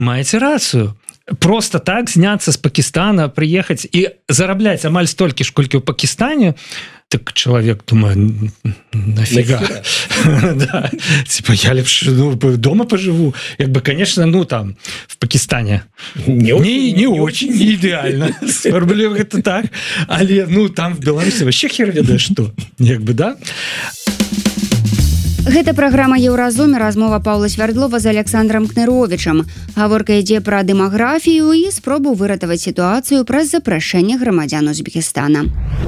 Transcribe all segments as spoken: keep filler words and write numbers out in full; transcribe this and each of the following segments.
маеце рацыю. Просто так зняцца з Пакістана, прыехаць і зарабляць амаль столькі ж, колькі ў Пакістане, так чалавек думае, нафіга? Да. Типа, я лепш ну, дома поживу. Як бы, конечно, ну там, в Пакістане не, не, не очень, не идеально. Сформулюю гэта так. Але, ну, там в Беларусі вообще хер ведае што. Як бы, да? Гэта праграма Еўразум, размова Паўла Свярдлова з Александром Кныровічам. Гаворка ідзе пра дэмаграфію і спробу выратаваць сітуацыю праз запрашэнне грамадзян Узбекістана.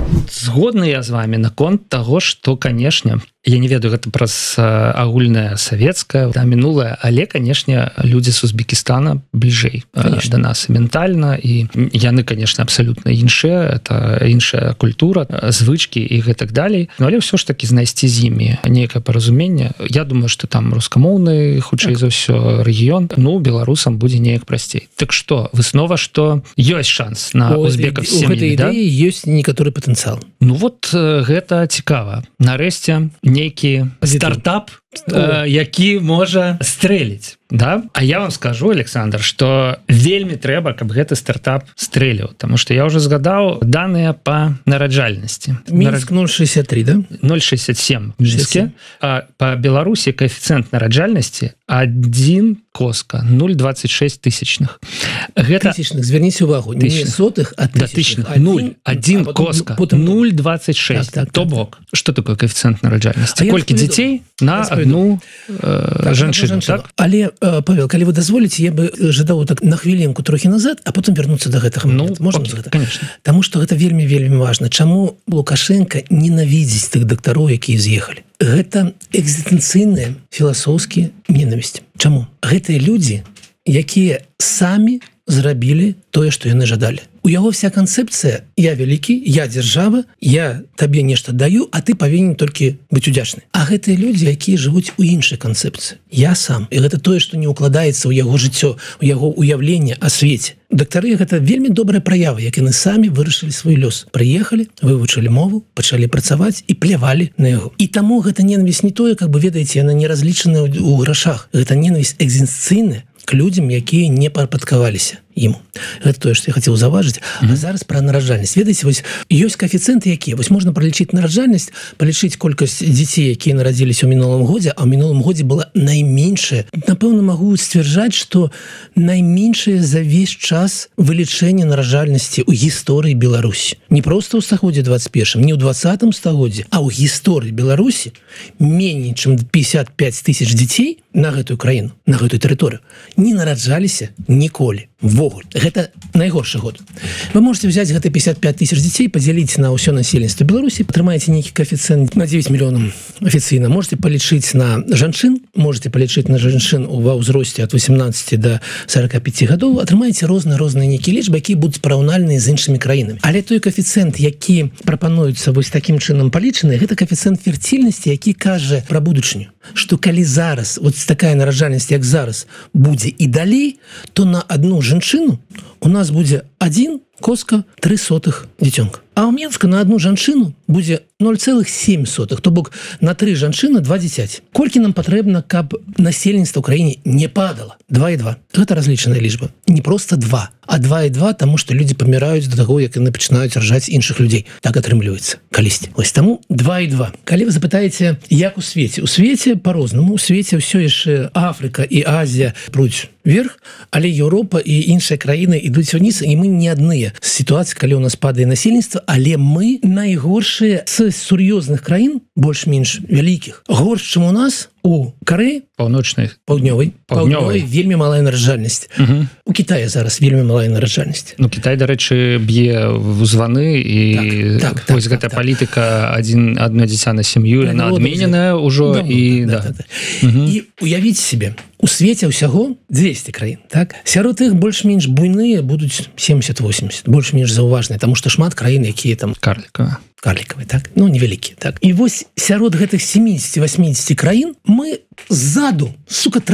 Згодны я з вами наконт таго, што, канешне, я не ведаю, гэта праз агульнае савецкае, да, мінулае, але, канешне, людзі з Узбекістана бліжэй да нас ментальна, і яны, канешне, абсалютна іншыя, это іншая культура, звычкі і гэтак далей. Ну, але ўсё ж такі знайсці з імі нейкае паразуменне. Я думаю, што там рускамоўны, хутчэй за ўсё, рэгіён, ну, беларусам будзе неяк прасцей. Так што, выснова, што ёсць шанс на узбекаў з сям'ямі, да? У гэтай ідэі ёсць некаторы патэнцыял. Ну, вот гэта цікава. Нарэшце, нейкі стартап, э, які можа стрэліць. Да? А я вам скажу, Александр, што вельмі трэба, каб гэты стартап стрэліў, потому что я уже згадаў даныя па нараджальнасці. Мінск ноль шестьдесят три, да? ноль шестьдесят семь в Мінске. А па Беларусі коэфіцыент нараджальнасці один коска, ноль двадцать шесть тысячных. Гэта... Тысячных, зверніце увагу, не сотых, а тысячных. Да, тысячных. ноль, один а коска, потом... ноль двадцать шесть. Так, так, То бок, так, так. Што такое коэфіцыент нараджальнасці? Колькі дзяцей на одну э, так, жанчыну, так? Але, Павел, калі вы дазволіце, я бы жадаў так на хвілінку трохі назад, а потым вярнуцца да гэтага. Ну, можна окей, гэта? Конечно. Таму што гэта вельмі-вельмі важна. Чаму Лукашенко ненавідзіць тых дактароў, якія з'ехалі? Гэта экзістэнцыйныя філасофскія ненавісці. Чаму? Гэтыя людзі, якія самі зрабілі тое, што яны жадалі. У яго вся канцэпцыя «я вялікі, я дзяржава, я табе нешта даю, а ты павінен толькі быць удзячны». А гэтыя людзі, якія жывуць у іншай канцэпцыі. Я сам. І гэта тое, што не ўкладаецца ў яго жыццё, у яго ўяўленне о свеце. Дактары гэта вельмі добрая праява, як яны самі вырашылі свой лёс. Прыехалі, вывучылі мову, пачалі працаваць і плявалі на яго. І таму гэта ненавісць не тое, как бы ведаеце, яна не разлічаная ў грашах. Гэта ненавісць экзістэнцыйная к людзям, якія не падпадкаваліся ему. Гэта тое, што я хацеў заўважыць. Mm-hmm. А зараз пра нараджальнасць. Ведаеце, вось ёсць коэфіцыенты якія. Вось можна пралічыць нараджальнасць, палічыць колькасць дзяцей, якія нарадзіліся ў мінулым годзе, а ў мінулым годзе была найменшая. Напэўна, магу сцвярджаць, што найменшая за ўвесь час вылічэння нараджальнасці ў гісторыі Беларусі. Не проста ў стагоддзі двадцать первым, не ў двадцатым стагоддзі, а ў гісторыі Беларусі меней, чым пятьдесят пять тысяч дзяцей на гэтую краіну, на гэтую тэрыторыю не нараджаліся ніколі. Ввогуле. Гэта найгоршы год. Вы можете взять гэты пятьдесят пять тысяч дзяцей, подзяліць на ўсё насельніцтва Беларусі, атрымаеце нейкі коэфіцыент на девять миллионов афіцыйна. Можете палічыць на жанчын, можете палічыць на жанчын ва ўзросце ад восемнадцати до сорока пяти гадоў, атрымаеце розныя розныя нейкія лічбы, якія будуць параўнальныя з іншымі краінамі. Але той коэфіцыент, які прапануецца вось такім чынам палічаны, гэта коэфіцыент ферцільнасці, які кажа пра будучыню, што калі зараз вот такая нараджальнасць, як зараз, будзе і далей, то на одну жанчыну у нас будзе один коска три сотых дзіцёнка. А ў Мінску на одну жанчыну будзе ноль целых семь сотых, то бок на три жанчыны два дзіцяці. Колькі нам патрэбна, каб насельніцтва ў краіне не падала? два і два. Гэта разлічаная лічба. Не просто два, а два і два, таму што людзі паміраюць да таго, як яны пачынаюць ражаць іншых людзей. Так атрымліваецца калісьці. Вось таму два і два. Калі вы запытаеце, як у свеце? У свеце по-рознаму. У свеце ўсё яшчэ Афрыка і Азія пруць вверх, але Еўропа і іншыя краіны ідуць уніз, і мы не адныя з сітуацыі, калі ў нас падае насельніцтва, але мы найгоршыя з сур'ёзных краін, больш-менш вялікіх. Горш, чым у нас, у Карэі, паўночнай, паўднёвай, паўднёвай вельмі малая нараджальнасць. Uh-huh. У Кітаі зараз вельмі малая нараджальнасць. Ну, Кітай, дарэчы, б'е в званы, і так, так, вось так, гэтая так, палітыка так. Адзін, адно дзіця на сям'ю, яна адмененая ўжо. Да, і, да, да. Да, да. Uh-huh. І уявіце себе, у свеце ўсяго двести краін, так? Сярод іх больш-менш буйныя будуць семьдесят восемьдесят, больш-менш заўважныя, таму што шмат краін, якія там карлікавыя. Карлікавыя, так? Ну, невялікія, так? І вось сярод гэтых семьдесят восемьдесят краін мы ззаду, сука, трэці.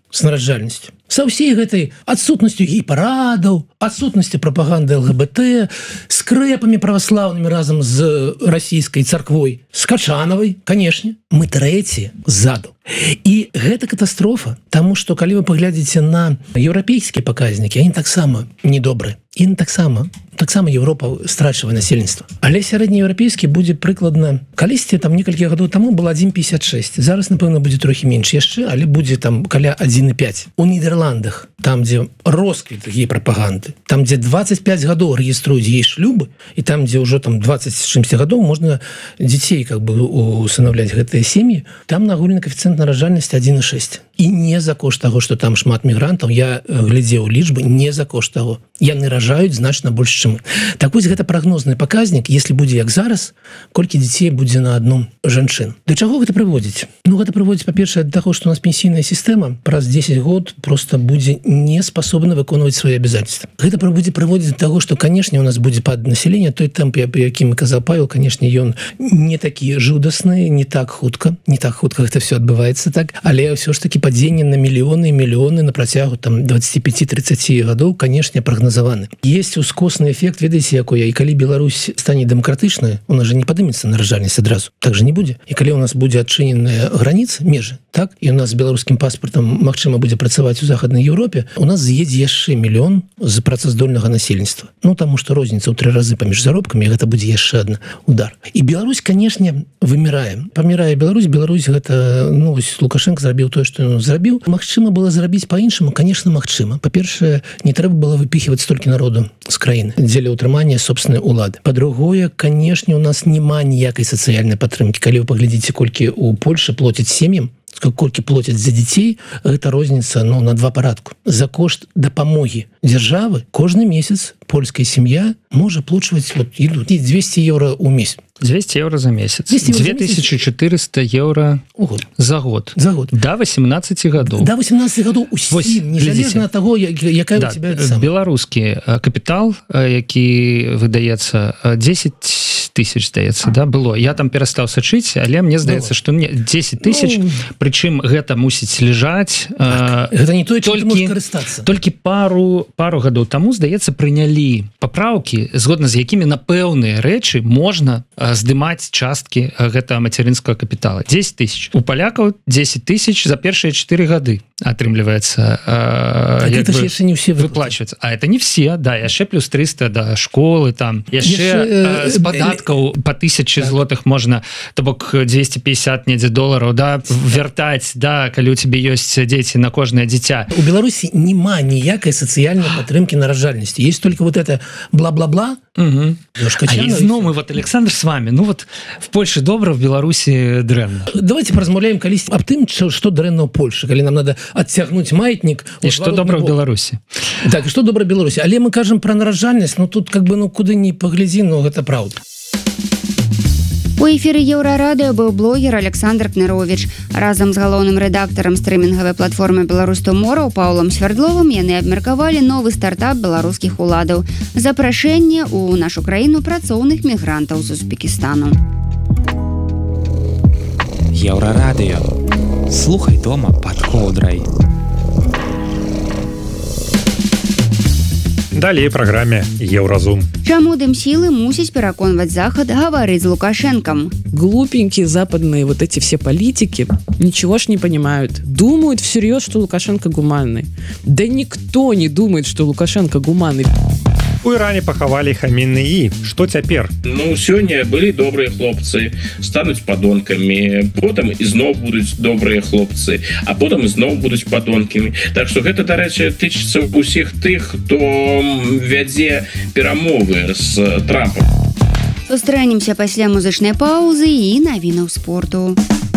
с нараджальнасцю, со ўсей гэтай адсутнасцю гей-парадаў, адсутнасці прапаганды ЛГБТ, с крэпамі праваслаўнымі разам з расійскай царквой, с Качанавай, канешне, мы трэці ззаду. І гэта катастрофа, таму што калі вы паглядзіце на еўрапейскія паказнікі, они таксама недобрыя. І таксама таксама Европа страчвае насельніцтва. Але сярэднееўрапейскі будзе прыкладна, калісьці там некалькі гадоў таму было адзін пятьдесят шесть. Зараз, напэўна, будзе трохі менш яшчэ, але будзе там каля адзін пять. У Нідерландах, там, дзе росквіт гей-прапаганды, там, дзе двадцать пять гадоў рэгіструюць гей-шлюбы, і там, дзе ўжо там двадцать з чымсьці гадоў можна дзяцей как бы усынаўляць гэтыя сем'і, там нагульны каэфіцыент нараджальнасці адзін шесть. І не за кошт таго, што там шмат мігрантаў, я глядзеў лічбы, не за кошт таго. Яны ражаюць значна больш, чым мы. Так вось гэта прагнозны паказнік, если будзе як зараз, колькі дзяцей будзе на адну жанчыну. Да чаго гэта прыводзіць? Ну, гэта прыводзіць, па-першае, да таго, што у нас пенсійная сістэма праз десять год просто будзе не спасобна выконваць свае абязательства. Гэта будзе прыводзіць да таго, што, канешне, у нас будзе пад населення, той тэмп, якім казаў Павел, канешне, ён не такі жудасны, не так хутка, не так хутка гэта все адбываецца так, але ўсё ж таки падзенне на мільёны і мільёны на працягу там двадцать пять тридцать гадоў, канешне, прагназаваны. Есть ускосны эфект, ведаеце, якой, і калі Беларусь стане дэмакратычнай, у нас же не падымецца нараджальнасць адразу. Так же не будзе. І калі у нас будзе адчыненая граніца, межы, так, і у нас з беларускім паспартам магчыма будзе працаваць у Захаднай Еўропе, у нас з'едзе яшчэ мільён з працаздольнага насельніцтва. Ну, таму што розніца ў тры разы паміж заробкамі, гэта будзе яшчэ адна удар. І Беларусь, канешне, вымірае. Памірае Беларусь, Беларусь гэта, ну, Лукашенко зрабіў тое, што ён зрабіў. Магчыма было зрабіць па-іншаму, конечно, магчыма. Па-першае, не трэба было выпіхиваць столькі народу з краіны дзеля ўтрымання собственнай улады. Па-другое, канешне, у нас няма ніякай сацыяльнай падтрымкі. Калі вы паглядзіце, колькі у Польшы плоцяць сем'ям, колькі плоцяць за дзяцей, гэта розніца, ну, на два парадку. За кошт дапамогі дзяржавы кожны месяц польская сям'я можа плачваць вот ідут двести еўра ў месяц. двести еўра за месяц. две тысячи четыреста еўра за год. За год. До восемнадцати гадоў. До восемнадцати гадоў усім, незалежна ад таго, якая да, у тебя сам. Беларускі капітал, які выдаецца десять тысяч, здаецца, да, было. Я там перастаў сачыць, але мне здаецца, што не десять тысяч, ну, прычым гэта мусіць ляжаць. Так, гэта не тое, чым ты можаш карыстацца. Толькі пару пару гадоў таму, здаецца, прынялі папраўкі, згодна з якімі на пэўныя рэчы можна здымаць часткі гэтага мацярынскага капітала. десять тысяч. У палякаў десять тысяч за першыя четыре гады атрымліваецца, так это ж яшчэ не ўсе выплачваецца. А это не все, да, яшчэ плюс триста да школы, там яшчэ з падаткаў по тысяче так. Злотых можна, то бок двести пятьдесят недзе долараў, да, вяртаць, да, калі у тебе ёсць дзеці на кожнае дзіця. У Беларусі няма ніякай сацыяльнай падтрымкі нараджальнасці. Есть только вот это бла-бла-бла. Угу. А ізноў мы вот, Александр, с вами, ну вот в Польше добра, в Беларусі дрэнна. Давайте поразмаўляем калісьці аб тым, што дрэнна ў Польше, калі нам надо адцягнуць маятнік. І што добра ў Беларусі. Так, і што добра ў Беларусі. Але мы кажам пра нараджальнасць, ну тут как бы, ну куды не паглядзі, ну гэта праўда. У эфіры Еўрарадыё быў блогер Александр Кныровіч. Разам з галоўным рэдактарам стрымінгавай платформы «Беларус.Томорроў» Паўлам Свярдловым яны абмеркавалі новы стартап беларускіх уладаў. Запрашэнне ў нашу краіну працоўных мігрантаў з Узбекістану. Еўрарадыё. Слухай дома пад коўдрай. Далей праграме Еўразум. Чаму дымсілы мусіць пераконваць Захад гаварыць з Лукашенком? Глупенькие западные вот эти все политики ничего ж не понимают. Думают всерьез, что Лукашенко гуманный. Да никто не думает, что Лукашенко гуманный. У Іране пахавалі Хаміны і што цяпер? Ну, сёння былі добрыя хлопцы, стануць падонкамі, потым ізноў будуць добрыя хлопцы, а потым ізноў будуць падонкамі. Так што гэта, дарэчы, тычыцца ўсіх тых, хто вядзе перамовы з Трампам. Сустрэнемся пасля музычнай паўзы і навінаў спорту.